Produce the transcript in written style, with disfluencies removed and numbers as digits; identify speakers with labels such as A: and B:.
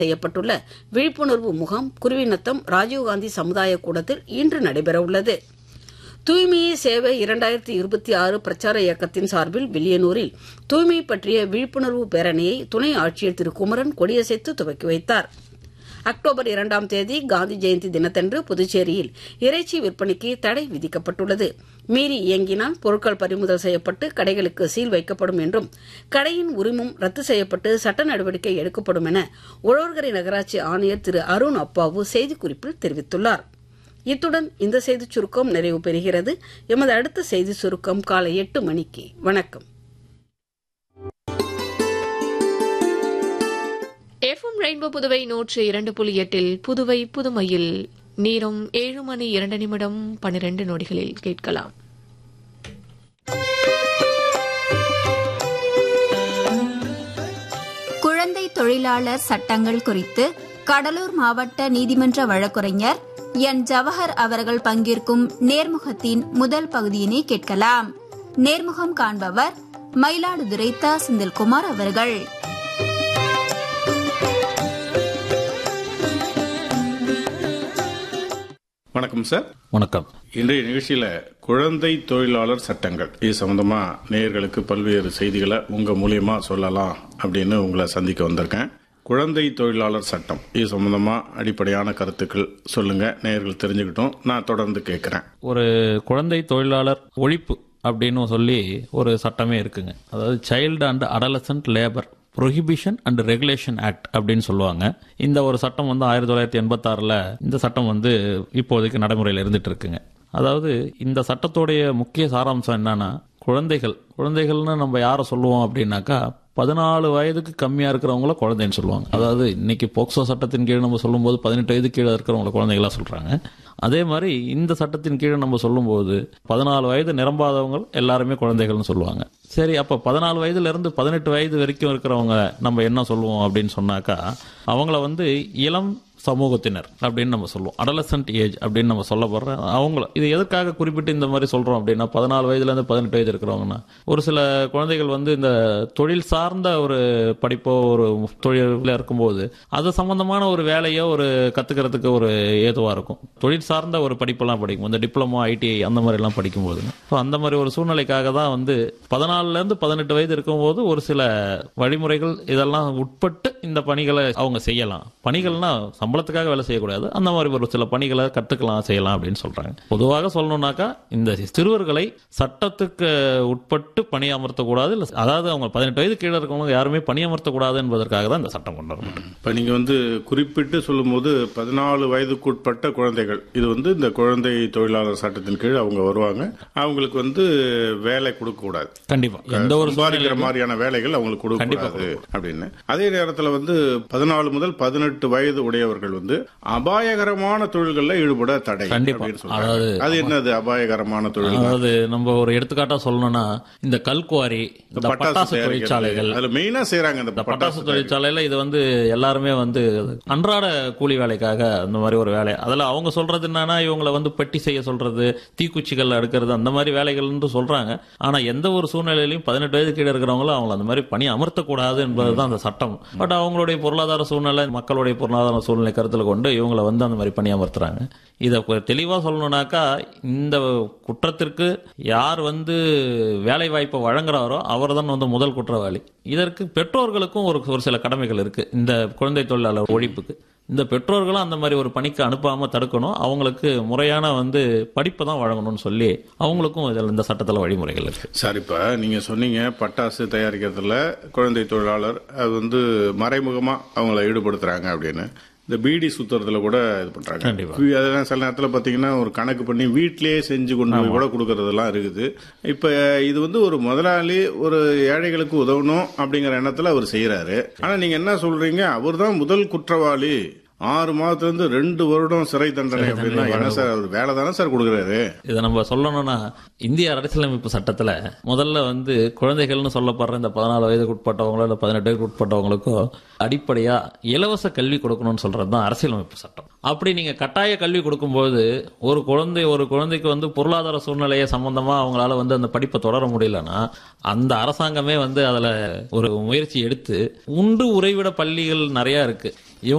A: செய்யப்பட்டுள்ள விழிப்புணர்வு முகாம் குருவிநத்தம் ராஜீவ்காந்தி சமுதாய கூடத்தில் இன்று நடைபெறவுள்ளது. தூய்மையே சேவை 2026 பிரச்சார இயக்கத்தின் சார்பில் வில்லியனூரில் தூய்மை பற்றிய விழிப்புணர்வு பேரணியை துணை ஆட்சியர் திரு குமரன் கொடியசைத்து துவக்கி வைத்தார். அக்டோபர் 2ஆம் தேதி காந்தி ஜெயந்தி தினத்தன்று புதுச்சேரியில் இறைச்சி விற்பனைக்கு தடை விதிக்கப்பட்டுள்ளது. மீறி இயங்கினால் பொருட்கள் பறிமுதல் செய்யப்பட்டு கடைகளுக்கு சீல் வைக்கப்படும் என்றும் கடையின் உரிமம் ரத்து செய்யப்பட்டு சட்ட நடவடிக்கை எடுக்கப்படும் என உழவர்கரை நகராட்சி ஆணையர் திரு அருண் அப்பாவு செய்திக்குறிப்பில் தெரிவித்துள்ளார். இத்துடன் இந்த செய்திச் சுருக்கம் நிறைவு பெறுகிறது. எமது அடுத்த செய்தி சுருக்கம் காலை 8 மணிக்கு. வணக்கம்.
B: எஃப்எம் ரெயின்போ புதுவை 102.8 புதுவை புதுமையில் நேரம் 7 மணி 2 நிமிடம் 12 நொடிகளில் கேட்கலாம்.
C: குழந்தை தொழிலாளர் சட்டங்கள் குறித்து கடலூர் மாவட்ட நீதிமன்ற வழக்குரைஞர் என் ஜவஹர் அவர்கள் பங்கேற்கும் நேர்முகத்தின் முதல் பகுதியினை கேட்கலாம். நேர்முகம் காண்பவர் மயிலாடுதுறை த. செந்தில்குமார் அவர்கள்.
D: வணக்கம் சார்.
E: வணக்கம்.
D: இன்றைய நிகழ்ச்சியில குழந்தை தொழிலாளர் சட்டங்கள் இது சம்பந்தமா நேயர்களுக்கு பல்வேறு செய்திகளை உங்க மூலியமா சொல்லலாம் அப்படின்னு உங்களை சந்திக்க வந்திருக்கேன். குழந்தை தொழிலாளர் சட்டம் இது சம்பந்தமா அடிப்படையான கருத்துக்கள் சொல்லுங்க, நேயர்கள் தெரிஞ்சுக்கிட்டோம். நான் தொடர்ந்து கேட்கிறேன்.
E: ஒரு குழந்தை தொழிலாளர் ஒழிப்பு அப்படின்னு சொல்லி ஒரு சட்டமே இருக்குங்க. அதாவது child and adolescent labour prohibition and regulation act அப்படின்னு சொல்லுவாங்க. இந்த ஒரு சட்டம் 1986 இந்த சட்டம் இப்போதைக்கு நடைமுறையில் இருந்துட்டு இருக்குங்க. அதாவது இந்த சட்டத்தோடைய முக்கிய சாராம்சம் என்னன்னா, குழந்தைகள்னு நம்ம யாரை சொல்லுவோம் அப்படின்னாக்கா 14 வயதுக்கு கம்மியா இருக்கிறவங்கள குழந்தைன்னு சொல்லுவாங்க. அதாவது இன்னைக்கு போக்சோ சட்டத்தின் கீழ் நம்ம சொல்லும்போது 18 வயது கீழே இருக்கிறவங்கள குழந்தைகளா சொல்றாங்க. அதே மாதிரி இந்த சட்டத்தின் கீழே நம்ம சொல்லும்போது 14 வயது நிரம்பாதவங்க எல்லாருமே குழந்தைகள்னு சொல்லுவாங்க. சரி, அப்ப 14 வயதுல இருந்து 18 வயது வரைக்கும் இருக்கிறவங்க நம்ம என்ன சொல்லுவோம் அப்படின்னு சொன்னாக்கா, அவங்கள இளம் சமூகத்தினர் அப்படின்னு நம்ம சொல்லுவோம். அடலசன்ட் ஏஜ் அப்படின்னு நம்ம சொல்லப்படுற அவங்கள இது எதற்காக குறிப்பிட்டு இந்த மாதிரி சொல்றோம் அப்படின்னா, 14 வயதுல இருந்து 18 வயது இருக்கிறவங்கன்னா ஒரு சில குழந்தைகள் இந்த தொழில் சார்ந்த ஒரு படிப்போ ஒரு தொழில இருக்கும்போது அது சம்பந்தமான ஒரு வேலையோ ஒரு கத்துக்கிறதுக்கு ஒரு ஏதுவா இருக்கும். தொழில் சார்ந்த ஒரு படிப்பெல்லாம் படிக்கும், இந்த டிப்ளமோ ஐடிஐ அந்த மாதிரி எல்லாம் படிக்கும்போது அந்த மாதிரி ஒரு சூழ்நிலைக்காக தான் 14ல இருந்து 18 வயது இருக்கும்போது ஒரு சில வழிமுறைகள் இதெல்லாம் உட்பட்டு இந்த பணிகளை அவங்க செய்யலாம். பணிகள்னா சம்பளத்துக்காக வேலை செய்யக்கூடாது, அந்த மாதிரி ஒரு சில பணிகளை கத்துக்கலாம் செய்யலாம் அப்படின்னு சொல்றாங்க. பொதுவாக சொல்லணும்னாக்கா இந்த சிறுவர்களை சட்டத்துக்கு உட்பட்டு பணியமர்த்தக்கூடாது, அதாவது அவங்க 18 வயது கீழே இருக்கவங்க யாருமே பணியமர்த்தக்கூடாது என்பதற்காக தான் இந்த சட்டம் கொண்டு வரப்பட்டது.
D: இப்ப நீங்க குறிப்பிட்டு சொல்லும் போது 14 வயதுக்குட்பட்ட குழந்தைகள் இது இந்த குழந்தை தொழிலாளர் சட்டத்தின் கீழ் அவங்க வருவாங்க. அவங்களுக்கு வேலை கொடுக்க கூடாது.
E: கண்டிப்பா எந்த ஒரு
D: சம்பாதிக்கிற மாதிரியான வேலைகள் அவங்களுக்கு கொடுக்க கூடாது அப்படின்னு. அதே நேரத்தில் 14 முதல் 18 வயது உடையவர்கள் அபாயகரமான தொழில்களில் ஈடுபட தடை. அது என்னது அபாயகரமான தொழில்?
E: அதாவது நம்ம ஒரு எடுத்துக்காட்டா சொல்லணும்னா, இந்த கல்குவாரி, பட்டாசு தொழிற்சாலைகள்
D: அதுல மெயினா செய்யறாங்க. இந்த
E: பட்டாசு தொழிற்சாலையில இது எல்லாருமே அன்றாட கூலி வேலைக்காக அந்த மாதிரி ஒரு வேலை. அதுல அவங்க சொல்றது என்னன்னா, இவங்களை பெட்டி செய்ய சொல்றது, தீக்குச்சிகள் அடுக்கிறது, அந்த மாதிரி வேலைகள் சொல்றாங்க. ஆனா எந்த ஒரு சூழ்நிலையிலும் 18 வயது கீழே இருக்கிறவங்களும் அவங்களை அந்த மாதிரி பணி அமர்த்தக்கூடாது என்பதுதான் அந்த சட்டம். பட் அவங்களுடைய பொருளாதார சூழ்நிலை, மக்களுடைய பொருளாதார சூழ்நிலை கருத்தில் கொண்டு இவங்களை அந்த மாதிரி பணி அமர்த்துறாங்க. இதை தெளிவா சொல்லணும்னாக்கா, இந்த குற்றத்திற்கு யார் வேலை வாய்ப்பை வழங்குறாரோ அவர் தான் முதல் குற்றவாளி. இதற்கு பெற்றோர்களுக்கும் ஒரு சில கடமைகள் இருக்கு. இந்த குழந்தை தொழிலாளர் ஒழிப்புக்கு இந்த பெற்றோர்களும் அந்த மாதிரி ஒரு பணிக்கு அனுப்பாம தடுக்கணும். அவங்களுக்கு முறையான படிப்பை தான் வழங்கணும்னு சொல்லி அவங்களுக்கும் இந்த சட்டத்தில் வழிமுறைகள் இருக்கு.
D: சார், இப்ப நீங்க சொன்னீங்க பட்டாசு தயாரிக்கிறதுல குழந்தை தொழிலாளர் அது மறைமுகமா அவங்களை ஈடுபடுத்துறாங்க அப்படின்னு. இந்த பீடி சுத்துறதுல கூட இது பண்றாங்க. அதெல்லாம் சில நேரத்தில் பாத்தீங்கன்னா ஒரு கணக்கு பண்ணி வீட்டிலேயே செஞ்சு கொண்டு போய் கூட கொடுக்கறதெல்லாம் இருக்குது. இப்ப இது ஒரு முதலாளி ஒரு ஏழைகளுக்கு உதவணும் அப்படிங்கிற எண்ணத்துல அவர் செய்யறாரு. ஆனா நீங்க என்ன சொல்றீங்க, அவர் தான் முதல் குற்றவாளி, 6 மாதத்துல இருந்து 2 வருடம் சிறை தண்டனை அப்படின்னா என்ன சார், அவர் வேலை தானே சார் கொடுக்குறாரு?
E: இதை நம்ம சொல்லணும்னா இந்திய அரசியலமைப்பு சட்டத்துல முதல்ல குழந்தைகள்னு சொல்லப்படுற இந்த 14 வயதுக்கு உட்பட்டவங்களோ இல்ல 18 வயதுக்கு உட்பட்டவங்களுக்கோ அடிப்படையா இலவச கல்வி கொடுக்கணும்னு சொல்றதுதான் அரசியலமைப்பு சட்டம். அப்படி நீங்க கட்டாய கல்வி கொடுக்கும்போது ஒரு குழந்தைக்கு பொருளாதார சூழ்நிலையை சம்பந்தமா அவங்களால அந்த படிப்பை தொடர முடியலன்னா அந்த அரசாங்கமே அதுல ஒரு முயற்சி எடுத்து உண்டு உறைவிட பள்ளிகள் நிறைய இருக்கு.